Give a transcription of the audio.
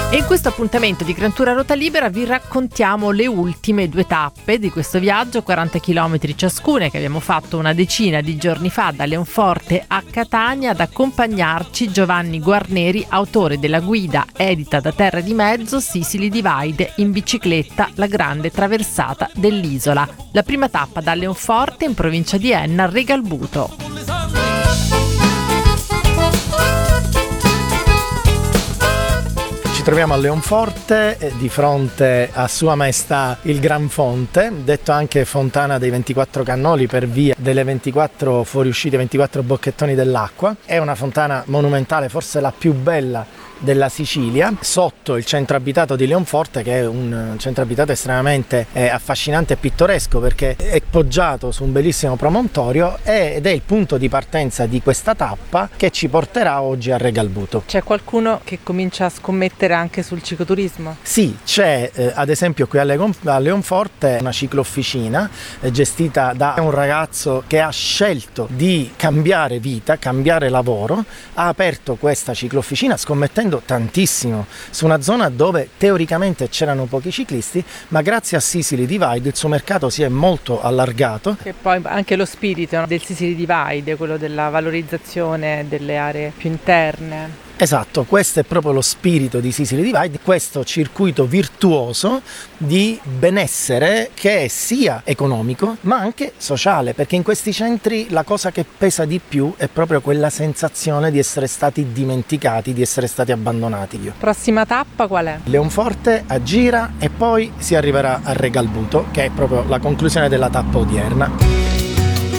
E in questo appuntamento di Gran Tour a ruota libera vi raccontiamo le ultime 2 tappe di questo viaggio, 40 km ciascuna, che abbiamo fatto una decina di giorni fa da Leonforte a Catania. Ad accompagnarci Giovanni Guarneri, autore della guida edita da Terra di Mezzo Sicily Divide in bicicletta, la grande traversata dell'isola. La prima tappa da Leonforte in provincia di Enna a Regalbuto. Ci troviamo a Leonforte di fronte a Sua Maestà il Gran Fonte, detto anche Fontana dei 24 Cannoli per via delle 24 fuoriuscite, 24 bocchettoni dell'acqua. È una fontana monumentale, forse la più bella della Sicilia, sotto il centro abitato di Leonforte, che è un centro abitato estremamente affascinante e pittoresco perché è poggiato su un bellissimo promontorio ed è il punto di partenza di questa tappa che ci porterà oggi a Regalbuto. C'è qualcuno che comincia a scommettere anche sul cicloturismo? Sì, c'è ad esempio qui a Leonforte una ciclofficina gestita da un ragazzo che ha scelto di cambiare vita, cambiare lavoro, ha aperto questa ciclofficina scommettendo tantissimo su una zona dove teoricamente c'erano pochi ciclisti, ma grazie a Sicily Divide il suo mercato si è molto allargato. E poi anche lo spirito del Sicily Divide, quello della valorizzazione delle aree più interne. Esatto, questo è proprio lo spirito di Sicily Divide, questo circuito virtuoso di benessere che è sia economico ma anche sociale, perché in questi centri la cosa che pesa di più è proprio quella sensazione di essere stati dimenticati, di essere stati abbandonati. Prossima tappa qual è? Leonforte a Gira e poi si arriverà a Regalbuto, che è proprio la conclusione della tappa odierna.